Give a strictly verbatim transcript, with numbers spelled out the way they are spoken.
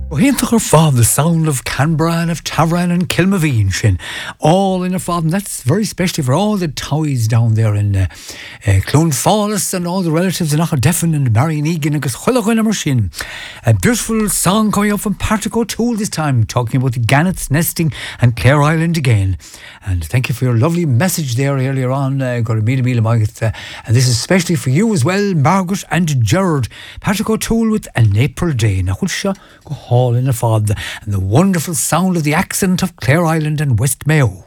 Hiintach ar fad, the sound of Canberra and of Tavran and Kilmaveen shin, all in a fad, and that's very specially for all the towies down there in uh, uh, Clone Fallis and all the relatives in Achadeffin and Marienegan and Chulagwin and Shin. A beautiful song coming up from Patrick O'Toole this time, talking about the gannets nesting and Clare Island again. And thank you for your lovely message there earlier on, uh, got a meal meal Margaret, uh, and this is especially for you as well, Margaret and Gerard. Patrick O'Toole with An April Day. Now, go hall in a fad, and the wonderful sound of the accent of Clare Island and West Mayo.